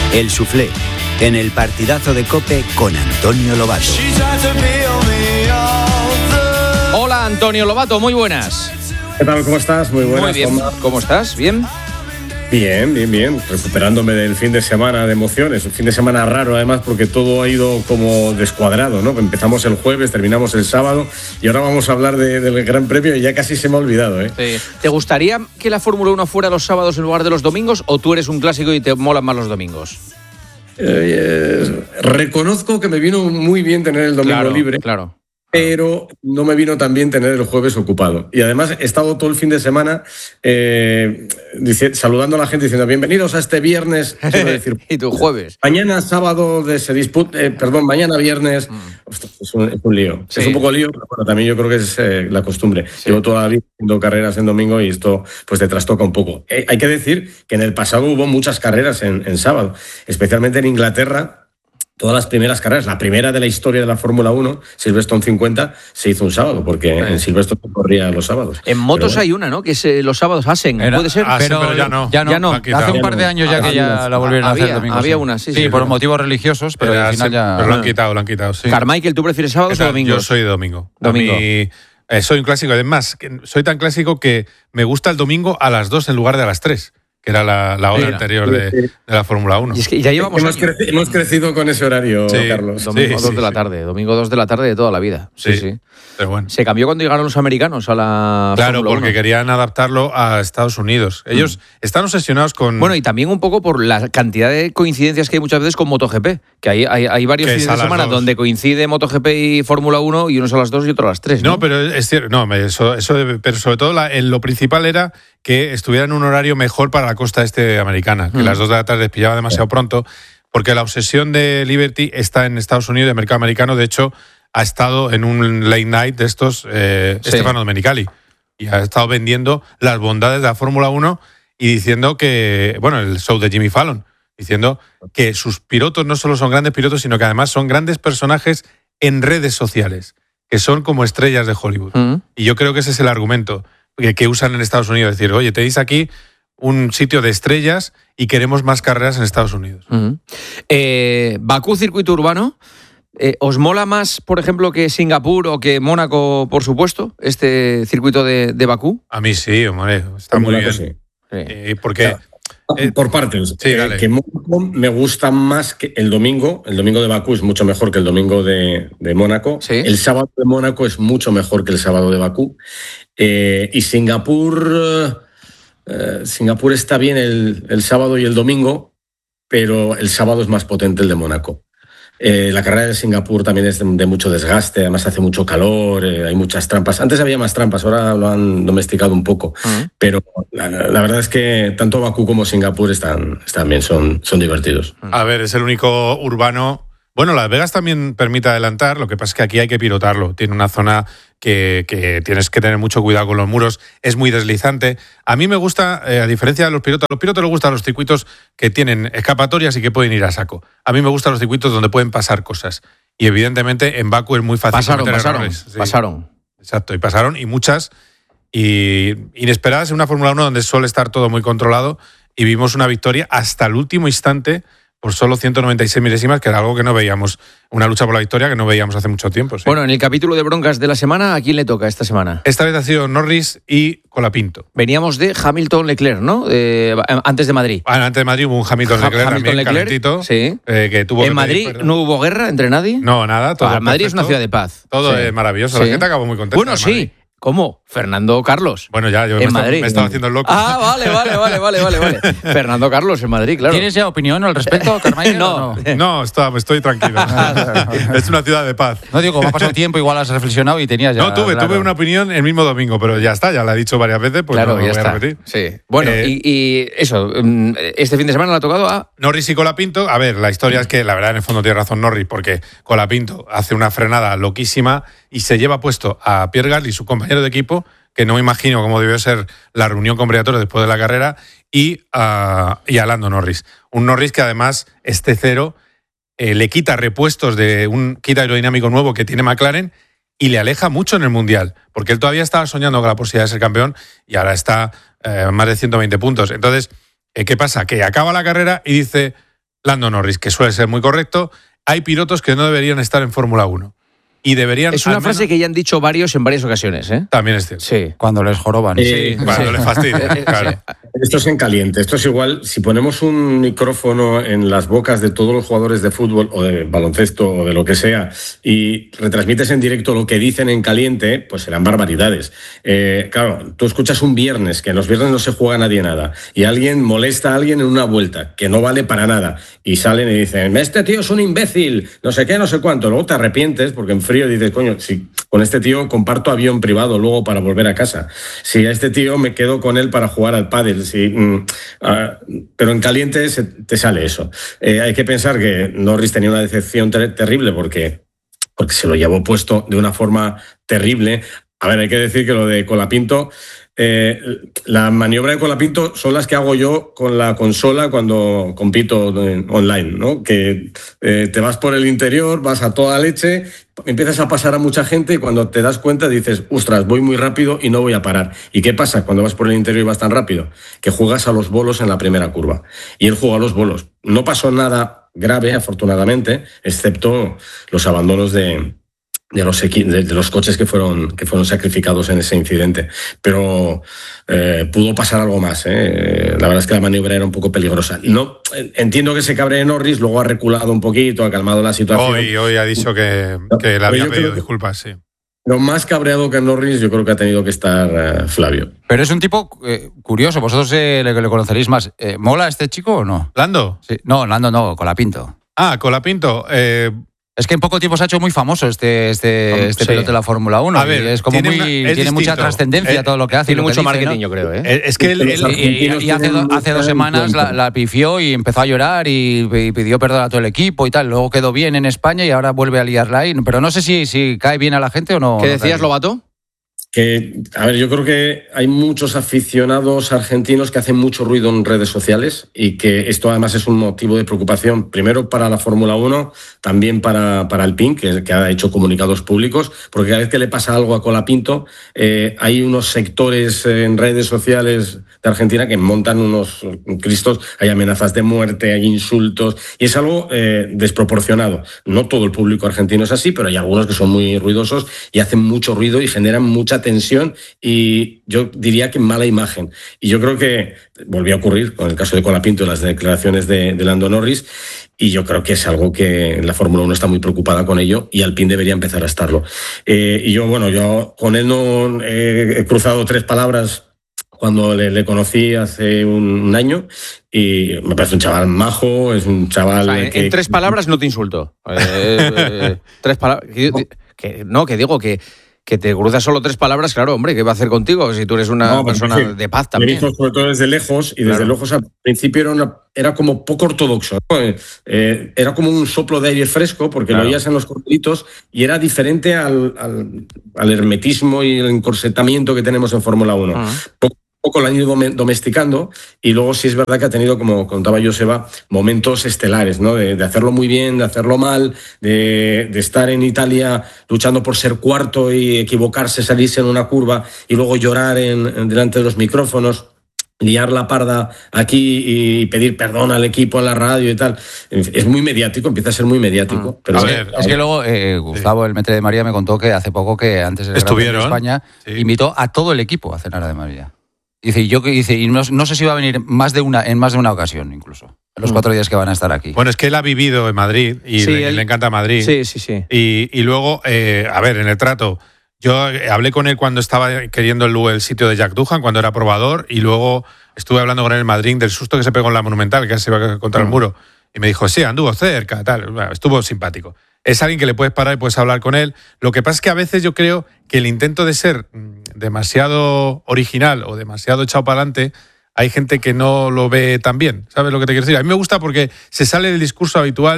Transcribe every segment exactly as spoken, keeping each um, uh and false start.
El Suflé, en el partidazo de COPE con Antonio Lobato. Hola Antonio Lobato, muy buenas. ¿Qué tal? ¿Cómo estás? Muy buenas. Muy bien. Tomás. ¿Cómo estás? ¿Bien? Bien, bien, bien. Recuperándome del fin de semana de emociones. Un fin de semana raro, además, porque todo ha ido como descuadrado, ¿no? Empezamos el jueves, terminamos el sábado y ahora vamos a hablar de, del Gran Premio y ya casi se me ha olvidado, ¿eh? Sí. ¿Te gustaría que la Fórmula uno fuera los sábados en lugar de los domingos o tú eres un clásico y te molan más los domingos? Eh, eh, reconozco que me vino muy bien tener el domingo claro, libre. Claro. Pero no me vino tan bien tener el jueves ocupado. Y además he estado todo el fin de semana eh, dice, saludando a la gente diciendo bienvenidos a este viernes. Decir, y tu jueves. Mañana sábado de se disputa, eh, perdón, mañana viernes. Mm. Ostras, es, un, es un lío. Sí. Es un poco lío, pero bueno, también yo creo que es eh, la costumbre. Sí. Llevo toda la vida haciendo carreras en domingo y esto pues te trastoca un poco. Eh, hay que decir que en el pasado hubo muchas carreras en, en sábado, especialmente en Inglaterra. Todas las primeras carreras, la primera de la historia de la Fórmula uno, Silverstone cincuenta, se hizo un sábado, porque sí. en Silverstone se corría los sábados. En motos bueno. hay una, ¿no? Que es eh, los sábados Asen, Era, ¿puede ser? Asen, pero, pero ya no. Ya no. Ya no. Hace un par de años ya que ya la volvieron había, a hacer domingo. Había sí. una, sí. Sí, sí por sí. motivos religiosos, pero Era, al final sí, ya... Pero lo han quitado, lo han quitado, sí. Carmichael, ¿tú prefieres sábados o domingos? Yo soy de domingo. Domingo. A mí, eh, soy un clásico. Además, que soy tan clásico que me gusta el domingo a las dos en lugar de a las tres. Que era la, la hora sí, anterior de, de la Fórmula uno. Y es que ya llevamos hemos, creci- hemos crecido con ese horario, sí, Carlos. Domingo sí, dos sí, de la sí. tarde, domingo dos de la tarde de toda la vida. Sí, sí. sí. Pero bueno. Se cambió cuando llegaron los americanos a la Claro, Fórmula porque uno. querían adaptarlo a Estados Unidos. Ellos mm. están obsesionados con... Bueno, y también un poco por la cantidad de coincidencias que hay muchas veces con MotoGP, que hay, hay, hay varios fines de semana donde coincide MotoGP y Fórmula uno y unos a las dos y otros a las tres. No, no pero es cierto, no, eso, eso, pero sobre todo la, lo principal era que estuviera en un horario mejor para la costa este americana, que mm. las dos de la tarde pillaba demasiado pronto, porque la obsesión de Liberty está en Estados Unidos, de mercado americano. De hecho, ha estado en un late night de estos eh, sí. Stefano Domenicali, y ha estado vendiendo las bondades de la Fórmula uno y diciendo que, bueno, el show de Jimmy Fallon, diciendo que sus pilotos no solo son grandes pilotos, sino que además son grandes personajes en redes sociales, que son como estrellas de Hollywood. Mm. Y yo creo que ese es el argumento que, que usan en Estados Unidos, es decir, oye, tenéis aquí un sitio de estrellas y queremos más carreras en Estados Unidos. Uh-huh. Eh, Bakú, circuito urbano, eh, ¿os mola más, por ejemplo, que Singapur o que Mónaco, por supuesto, este circuito de, de Bakú? A mí sí, hombre, está muy bien. Sí. Eh, porque... O sea, por partes. Sí, eh, que Mónaco me gusta más que el domingo. El domingo de Bakú es mucho mejor que el domingo de, de Mónaco. ¿Sí? El sábado de Mónaco es mucho mejor que el sábado de Bakú. Eh, y Singapur... Uh, Singapur está bien el, el sábado y el domingo, pero el sábado es más potente el de Mónaco. Eh, la carrera de Singapur también es de, de mucho desgaste, además hace mucho calor, eh, hay muchas trampas. Antes había más trampas, ahora lo han domesticado un poco. Uh-huh. Pero la, la verdad es que tanto Bakú como Singapur están, están bien, son, son divertidos. A ver, es el único urbano... Bueno, Las Vegas también permite adelantar, lo que pasa es que aquí hay que pilotarlo. Tiene una zona que, que tienes que tener mucho cuidado con los muros, es muy deslizante. A mí me gusta, eh, a diferencia de los pilotos, a los pilotos les gustan los circuitos que tienen escapatorias y que pueden ir a saco. A mí me gustan los circuitos donde pueden pasar cosas. Y evidentemente en Bakú es muy fácil pasaron, cometer pasaron, errores. Sí. Pasaron. Exacto, y pasaron, y muchas y inesperadas en una Fórmula uno donde suele estar todo muy controlado, y vimos una victoria hasta el último instante por solo ciento noventa y seis milésimas, que era algo que no veíamos, una lucha por la victoria que no veíamos hace mucho tiempo. Sí. Bueno, en el capítulo de broncas de la semana, ¿a quién le toca esta semana? Esta vez ha sido Norris y Colapinto. Veníamos de Hamilton-Leclerc, ¿no? Eh, antes de Madrid. Ah, antes de Madrid hubo un Hamilton-Leclerc Hamilton también, Leclerc, calentito. Sí. Eh, que tuvo ¿En que Madrid pedir, no hubo guerra entre nadie? No, nada. Todo ah, Madrid perfecto. es una ciudad de paz. Todo sí. es maravilloso. Sí. La gente acabó muy contenta. Bueno, sí. ¿Cómo? Fernando Carlos. Bueno, ya, yo en me, Madrid. Estaba, me estaba haciendo el loco. Ah, vale, vale, vale, vale, vale, vale. Fernando Carlos en Madrid, claro. ¿Tienes ya opinión al respecto, Carmichael? no. no, no está, estoy tranquilo. Es una ciudad de paz. No digo, me ha pasado tiempo, igual has reflexionado y tenías ya... No, tuve, claro. tuve una opinión el mismo domingo, pero ya está, ya la he dicho varias veces, pues claro, no ya lo voy está. a repetir. Sí. Bueno, eh, y, y eso, este fin de semana le ha tocado a... Norris y Colapinto. A ver, la historia es que, la verdad, en el fondo tiene razón Norris, porque Colapinto hace una frenada loquísima y se lleva puesto a Pierre Gasly, su compañero de equipo, que no me imagino cómo debió ser la reunión con Briatore después de la carrera, y, uh, y a Lando Norris. Un Norris que además, este cero, eh, le quita repuestos de un kit aerodinámico nuevo que tiene McLaren y le aleja mucho en el Mundial, porque él todavía estaba soñando con la posibilidad de ser campeón y ahora está eh, más de ciento veinte puntos. Entonces, eh, ¿qué pasa? Que acaba la carrera y dice, Lando Norris, que suele ser muy correcto. Hay pilotos que no deberían estar en Fórmula uno. Y deberían. Es una frase menos... que ya han dicho varios en varias ocasiones, ¿eh? También es cierto. Sí. Cuando les joroban. Eh, sí. Cuando sí. les fastidian, claro. Esto es en caliente. Esto es igual, si ponemos un micrófono en las bocas de todos los jugadores de fútbol o de baloncesto o de lo que sea y retransmites en directo lo que dicen en caliente, pues serán barbaridades. Eh, claro, tú escuchas un viernes, que en los viernes no se juega nadie nada, y alguien molesta a alguien en una vuelta, que no vale para nada, y salen y dicen, este tío es un imbécil, no sé qué, no sé cuánto. Luego te arrepientes porque en frío dices, coño, si con este tío comparto avión privado luego para volver a casa. Si a este tío me quedo con él para jugar al pádel. Si, mm, uh, pero en caliente se, te sale eso. Eh, hay que pensar que Norris tenía una decepción ter- terrible porque, porque se lo llevó puesto de una forma terrible. A ver, hay que decir que lo de Colapinto... Eh, la maniobra de Colapinto son las que hago yo con la consola cuando compito online, ¿no? Que eh, te vas por el interior, vas a toda leche, empiezas a pasar a mucha gente y cuando te das cuenta dices, ostras, voy muy rápido y no voy a parar. ¿Y qué pasa cuando vas por el interior y vas tan rápido? Que juegas a los bolos en la primera curva. Y él jugó a los bolos. No pasó nada grave, afortunadamente, excepto los abandonos de... de los equi- de, de los coches que fueron que fueron sacrificados en ese incidente, pero eh, pudo pasar algo más, ¿eh? La verdad es que la maniobra era un poco peligrosa. No entiendo que se cabre Norris, luego ha reculado un poquito, ha calmado la situación. Hoy hoy ha dicho que, que le había pedido disculpas, sí. Lo más cabreado que Norris yo creo que ha tenido que estar uh, Flavio. Pero es un tipo eh, curioso, vosotros eh, le, le conoceréis más. Eh, ¿Mola este chico o no? ¿Lando? Sí. No, Lando no, Colapinto. Ah, Colapinto, eh... Es que en poco tiempo se ha hecho muy famoso este este, este sí. piloto de la Fórmula uno. A ver, es como tiene, muy, una, es tiene mucha trascendencia eh, todo lo que hace. Tiene lo mucho que dice, marketing, ¿no? yo creo. ¿eh? Es que él, él, y, y, y hace, do, hace dos semanas la, la pifió y empezó a llorar y, y pidió perdón a todo el equipo y tal. Luego quedó bien en España y ahora vuelve a liarla ahí. Pero no sé si, si cae bien a la gente o no. ¿Qué no decías, Lobato? Que, a ver, yo creo que hay muchos aficionados argentinos que hacen mucho ruido en redes sociales y que esto además es un motivo de preocupación, primero para la Fórmula uno, también para, para Alpine, que, que ha hecho comunicados públicos, porque cada vez que le pasa algo a Colapinto, eh, hay unos sectores en redes sociales de Argentina que montan unos cristos, hay amenazas de muerte, hay insultos, y es algo eh, desproporcionado. No todo el público argentino es así, pero hay algunos que son muy ruidosos y hacen mucho ruido y generan mucha tensión y yo diría que mala imagen. Y yo creo que volvió a ocurrir con el caso de Colapinto y las declaraciones de, de Lando Norris, y yo creo que es algo que la Fórmula uno está muy preocupada con ello y Alpine debería empezar a estarlo. Eh, y yo, bueno, yo con él no eh, he cruzado tres palabras cuando le, le conocí hace un, un año y me parece un chaval majo, es un chaval... O sea, en, que... en tres palabras no te insulto. Eh, eh, tres palabras... Que, que, no, que digo que... que te cruzas solo tres palabras, claro, hombre, ¿qué va a hacer contigo si tú eres una no, persona sí, de paz también? Me dijo sobre todo desde lejos, y desde claro. lejos al principio era, una, era como poco ortodoxo, ¿no? eh, era como un soplo de aire fresco, porque claro. lo oías en los cortelitos, y era diferente al, al, al hermetismo y el encorsetamiento que tenemos en Fórmula uno. Uh-huh. Poco poco lo han ido domesticando y luego sí es verdad que ha tenido, como contaba Joseba, momentos estelares, ¿no? De, de hacerlo muy bien, de hacerlo mal, de, de estar en Italia luchando por ser cuarto y equivocarse, salirse en una curva y luego llorar en, en delante de los micrófonos, liar la parda aquí y pedir perdón al equipo en la radio y tal. Es muy mediático, empieza a ser muy mediático. Mm. Pero a ver, es que luego eh, Gustavo, sí. el Metre de María, me contó que hace poco, que antes de estuvieron en España, sí. invitó a todo el equipo a cenar a de María. Dice, yo dice, y no, no sé si va a venir más de una, en más de una ocasión, incluso, en los mm. cuatro días que van a estar aquí. Bueno, es que él ha vivido en Madrid y sí, le, él... le encanta Madrid. Sí, sí, sí. Y, y luego, eh, a ver, en el trato, yo hablé con él cuando estaba queriendo el, el sitio de Jack Doohan, cuando era probador, y luego estuve hablando con él en Madrid del susto que se pegó en la Monumental, que se iba contra mm. el muro. Y me dijo, sí, anduvo cerca, tal. Bueno, estuvo simpático. Es alguien que le puedes parar y puedes hablar con él. Lo que pasa es que a veces yo creo que el intento de ser demasiado original o demasiado echado para adelante, hay gente que no lo ve tan bien. ¿Sabes lo que te quiero decir? A mí me gusta porque se sale del discurso habitual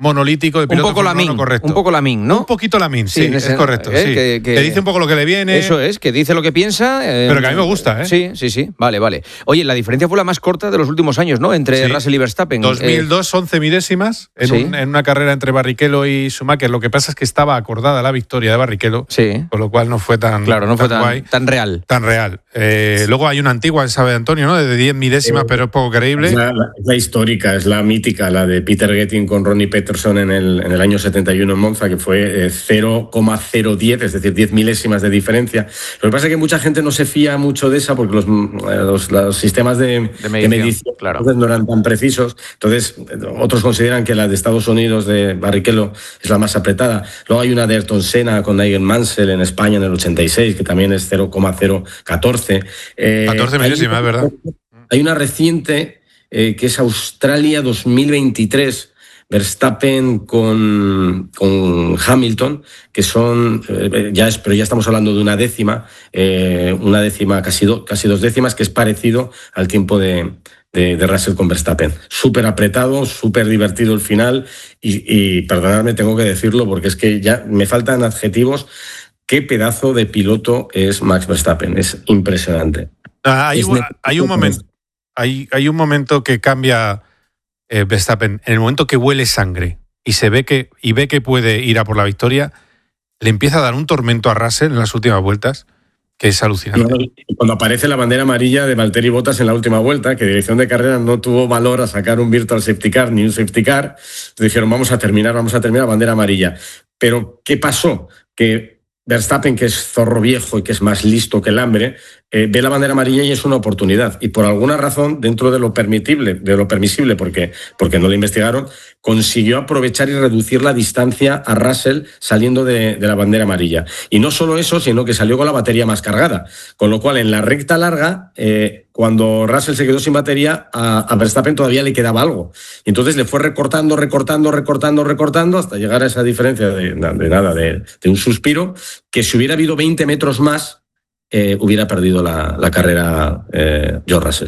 monolítico de piloto un poco Lamín, correcto. Un poco Lamín, ¿no? Un poquito Lamín, sí, sí, es ese, correcto. Eh, sí. que, que, que dice un poco lo que le viene. Eso es, que dice lo que piensa. Eh, pero que a mí me gusta, ¿eh? Sí, sí, sí. Vale, vale. Oye, la diferencia fue la más corta de los últimos años, ¿no? Entre sí. Russell y Verstappen. dos mil dos, eh, once milésimas en, ¿sí? un, en una carrera entre Barrichello y Schumacher. Lo que pasa es que estaba acordada la victoria de Barrichello, sí. con lo cual no fue tan, claro, no tan, fue tan, guay, tan real. Tan real. Eh, sí. Luego hay una antigua, sabe Antonio, ¿no? De diez milésimas, eh, pero es poco creíble. Es la, la, la histórica, es la mítica, la de Peter Getting con Ronnie Peterson en el, en el año setenta y uno en Monza, que fue eh, cero coma cero diez, es decir, diez milésimas de diferencia. Lo que pasa es que mucha gente no se fía mucho de esa porque los, los, los sistemas de, de medición, de medición claro. no eran tan precisos. Entonces, otros consideran que la de Estados Unidos de Barrichello es la más apretada. Luego hay una de Ayrton Senna con Nigel Mansell en España en el ochenta y seis, que también es cero coma cero catorce. Eh, catorce milésimas, es verdad. Hay una reciente eh, que es Australia dos mil veintitrés, Verstappen con, con Hamilton, que son, eh, ya es, pero ya estamos hablando de una décima, eh, una décima, casi, do, casi dos décimas, que es parecido al tiempo de, de, de Russell con Verstappen. Súper apretado, súper divertido el final, y, y perdonadme, tengo que decirlo, porque es que ya me faltan adjetivos. Qué pedazo de piloto es Max Verstappen, es impresionante. Ah, hay, un, hay, un momento, hay, hay un momento que cambia eh, Verstappen. En el momento que huele sangre y se ve que y ve que puede ir a por la victoria, le empieza a dar un tormento a Russell en las últimas vueltas que es alucinante. Cuando aparece la bandera amarilla de Valtteri Bottas en la última vuelta, que dirección de carrera no tuvo valor a sacar un virtual safety car ni un safety car, dijeron vamos a terminar, vamos a terminar, bandera amarilla. Pero ¿qué pasó? Que Verstappen, que es zorro viejo y que es más listo que el hambre, eh, ve la bandera amarilla y es una oportunidad. Y por alguna razón, dentro de lo permitible, de lo permisible, porque, porque no lo investigaron, consiguió aprovechar y reducir la distancia a Russell saliendo de, de la bandera amarilla. Y no solo eso, sino que salió con la batería más cargada. Con lo cual, en la recta larga, eh, cuando Russell se quedó sin batería, a, a Verstappen todavía le quedaba algo. Y entonces le fue recortando, recortando, recortando, recortando, hasta llegar a esa diferencia de, de nada, de, de un suspiro, que si hubiera habido veinte metros más, eh, hubiera perdido la, la carrera eh, George Russell.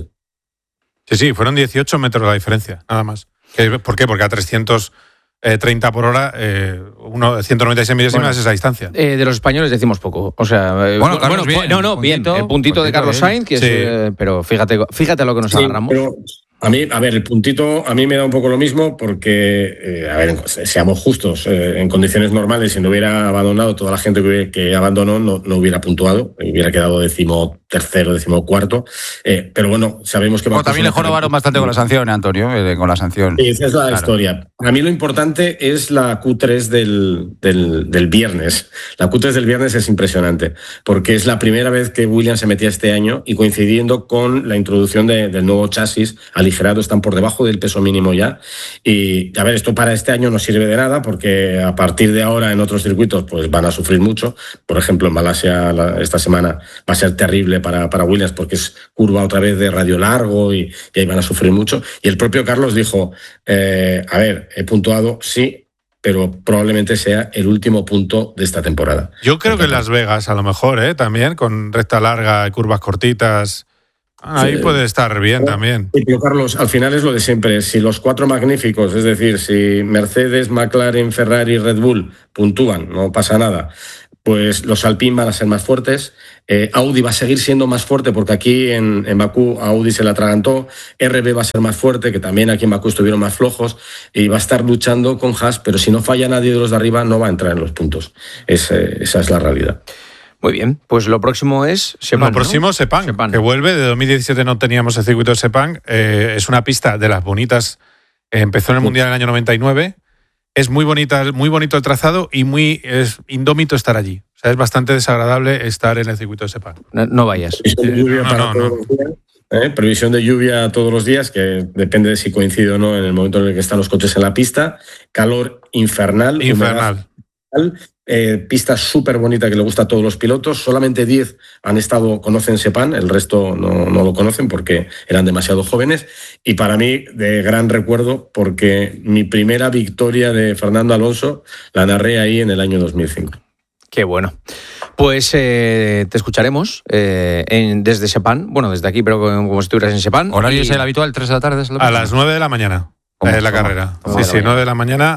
Sí, sí, fueron dieciocho metros la diferencia, nada más. ¿Por qué? Porque a trescientos treinta por hora, eh, uno, ciento noventa y seis milésimas bueno, es esa distancia. Eh, de los españoles decimos poco. O sea, bueno, bueno bien, no, no, bien. El puntito de Carlos Sainz, que es, sí. eh, pero fíjate, fíjate a lo que nos sí, agarramos. Pero a mí, a ver, el puntito a mí me da un poco lo mismo porque, eh, a ver, seamos justos, eh, en condiciones normales, si no hubiera abandonado, toda la gente que, que abandonó no, no hubiera puntuado, hubiera quedado décimo tercero, décimo cuarto, eh, pero bueno, sabemos que... Bueno, también le jorobaron bastante con la sanción, Antonio, eh, con la sanción. Sí, esa es la claro. historia. A mí lo importante es la Q tres del, del, del viernes. La Q tres del viernes es impresionante, porque es la primera vez que Williams se metía este año y coincidiendo con la introducción de, del nuevo chasis aligerado, están por debajo del peso mínimo ya. Y, a ver, esto para este año no sirve de nada, porque a partir de ahora en otros circuitos pues van a sufrir mucho. Por ejemplo, en Malasia la, esta semana va a ser terrible para, para Williams, porque es curva otra vez de radio largo y, y ahí van a sufrir mucho. Y el propio Carlos dijo, eh, a ver, he puntuado, sí, pero probablemente sea el último punto de esta temporada. Yo creo que en Las Vegas, a lo mejor, ¿eh? También, con recta larga y curvas cortitas, ahí sí, puede estar bien pero, también. Pero, Carlos, al final es lo de siempre. Si los cuatro magníficos, es decir, si Mercedes, McLaren, Ferrari y Red Bull puntúan, no pasa nada, pues los Alpine van a ser más fuertes. Eh, Audi va a seguir siendo más fuerte porque aquí en, en Bakú Audi se la atragantó. R B va a ser más fuerte, que también aquí en Bakú estuvieron más flojos, y va a estar luchando con Haas, pero si no falla nadie de los de arriba no va a entrar en los puntos. Es, eh, esa es la realidad. Muy bien, pues lo próximo es Sepang. Lo próximo, ¿no? Sepang, Sepang, que vuelve. De dos mil diecisiete no teníamos el circuito de Sepang. Eh, es una pista de las bonitas. Eh, empezó en el Mundial en el año noventa y nueve. Es muy bonita, muy bonito el trazado y muy es indómito estar allí. O sea, es bastante desagradable estar en el circuito de Sepang. No, no vayas. Previsión de lluvia, no, no, no, no. Días, ¿eh? Previsión de lluvia todos los días, que depende de si coincide o no en el momento en el que están los coches en la pista. Calor infernal. Infernal. Humedad, eh, pista súper bonita que le gusta a todos los pilotos. Solamente diez han estado, conocen Sepang, el resto no, no lo conocen porque eran demasiado jóvenes. Y para mí, de gran recuerdo, porque mi primera victoria de Fernando Alonso la narré ahí en el año dos mil cinco. Qué bueno. Pues eh, te escucharemos eh, en, desde Sepang, bueno, desde aquí, pero como, como si estuvieras en Sepang. ¿Horario y... es el habitual, tres de la tarde? ¿Es lo a las nueve de la mañana, es la carrera. Sí, sí, nueve de la mañana.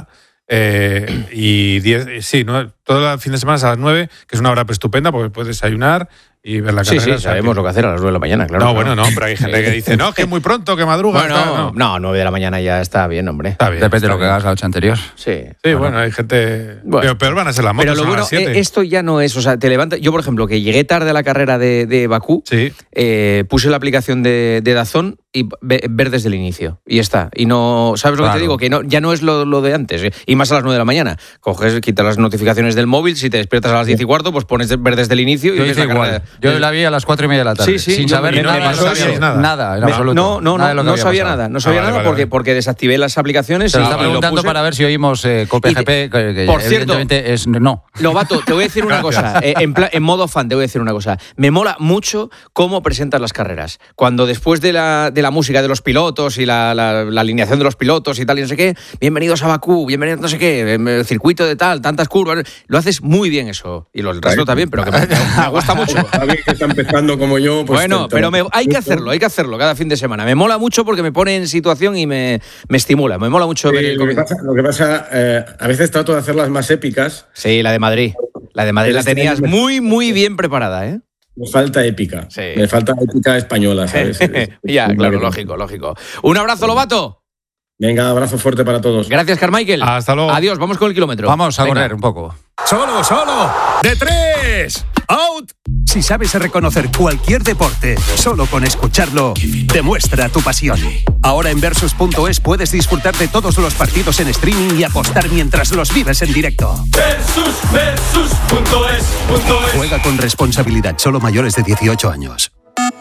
Eh, y diez, sí, ¿no? Todo el fin de semana es a las nueve, que es una hora estupenda porque puedes desayunar y ver la carrera. Sí, sí, sabemos lo que hacer a las nueve de la mañana, claro. No, claro. bueno, no, pero hay gente que dice, no, que es muy pronto, que madruga. Bueno, está, no, no, nueve de la mañana ya está bien, hombre. Está bien. Depende de lo que bien. hagas la noche anterior. Sí. Sí, bueno, bueno, hay gente... Bueno. Pero peor van a ser las motos, Pero lo son bueno, las siete. eh, esto ya no es, o sea, te levanta. Yo, por ejemplo, que llegué tarde a la carrera de, de Bakú, Sí. eh, puse la aplicación de, de Dazón y ve- ver desde el inicio. Y ya está. Y no, ¿sabes lo Claro. que te digo? Que no, ya no es lo, lo de antes. eh. Y más a las nueve de la mañana. Coges, quitas las notificaciones del móvil, si te despiertas a las diez y cuarto, pues pones ver desde el inicio y Yo ves hice la igual. carrera. Yo la vi a las cuatro y media de la tarde. Sí, sí, sin yo saber me- nada, me pasó no sabía eso. nada. nada, en Me- absoluto. No, no, Nada de no, lo que no había sabía pasado. nada. No sabía Ah, vale, nada vale, porque, vale. porque desactivé las aplicaciones Se y, lo está y lo preguntando puse. para ver si oímos eh, Cope Y te- G P, que, que Por cierto, evidentemente es no. Lobato, te voy a decir una cosa. eh, en, pla- en modo fan, te voy a decir una cosa. Me mola mucho cómo presentas las carreras. Cuando después de la, de la música de los pilotos y la, la- la alineación de los pilotos y tal y no sé qué, bienvenidos a Bakú, bienvenidos no sé qué, em, el circuito de tal, tantas curvas. Lo haces muy bien eso. Y lo, el resto también, pero que me, me gusta mucho. Alguien que está empezando como yo, pues... Bueno, te- te- pero me- hay que hacerlo, hay que hacerlo cada fin de semana. Me mola mucho porque me pone en situación y me, me estimula. Me mola mucho ver Sí, el lo que comienzo. pasa, lo que pasa eh, a veces trato de hacerlas más épicas. Sí, la de Madrid. La de Madrid Pero la este tenías año me- muy, muy bien preparada, ¿eh? Me falta épica. Sí. Me falta épica española, ¿sabes? Ya, claro, lógico, lógico. Un abrazo, Lobato. Venga, abrazo fuerte para todos. Gracias, Carmichael. Hasta luego. Adiós, vamos con el kilómetro. Vamos a Venga. correr un poco. Solo, solo. De tres. Out. Si sabes reconocer cualquier deporte, solo con escucharlo, demuestra tu pasión. Ahora en Versus punto es puedes disfrutar de todos los partidos en streaming y apostar mientras los vives en directo. Versus, versus, punto es, punto es. Juega con responsabilidad, solo mayores de dieciocho años.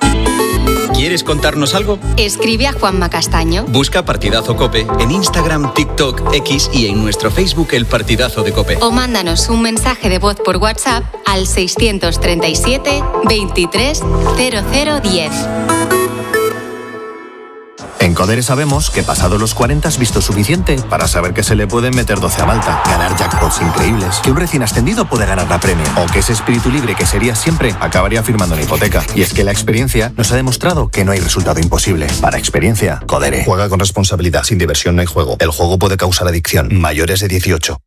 ¿Quieres contarnos algo? Escribe a Juanma Castaño. Busca Partidazo Cope en Instagram, TikTok, X y en nuestro Facebook El Partidazo de Cope. O mándanos un mensaje de voz por WhatsApp al seiscientos treinta y siete, veintitrés, cero cero diez. En Codere sabemos que pasado los cuarenta has visto suficiente para saber que se le pueden meter doce a Malta, ganar jackpots increíbles, que un recién ascendido puede ganar la Premier o que ese espíritu libre que sería siempre acabaría firmando una hipoteca. Y es que la experiencia nos ha demostrado que no hay resultado imposible. Para experiencia, Codere. Juega con responsabilidad, sin diversión no hay juego. El juego puede causar adicción. Mayores de dieciocho.